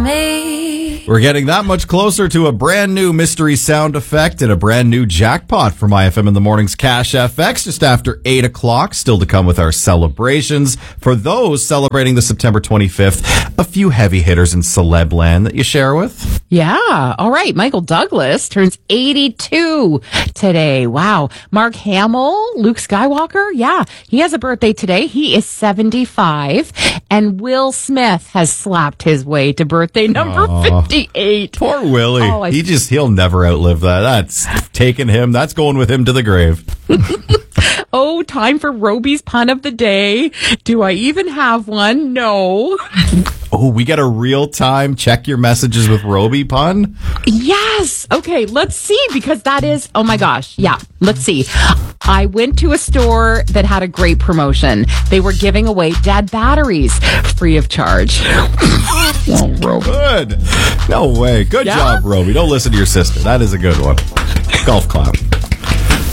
me. We're getting that much closer to a brand new mystery sound effect and a brand new jackpot from IFM in the Morning's Cash FX just after 8 o'clock. Still to come with our celebrations. For those celebrating the September 25th, a few heavy hitters in celeb land that you share with. Yeah. All right. Michael Douglas turns 82 today. Wow. Mark Hamill, Luke Skywalker. Yeah. He has a birthday today. He is 75. And Will Smith has slapped his way to birthday number 58. Poor Willie. He'll never outlive that. That's taking him. That's going with him to the grave. Oh, time for Roby's pun of the day. Do I even have one? No. Oh, we get a real-time check your messages with Roby pun? Yes. Okay, let's see, because that is, oh my gosh. Yeah, let's see. I went to a store that had a great promotion. They were giving away dead batteries free of charge. Oh, Roby. Good. No way. Good job, Roby. Don't listen to your sister. That is a good one. Golf clap.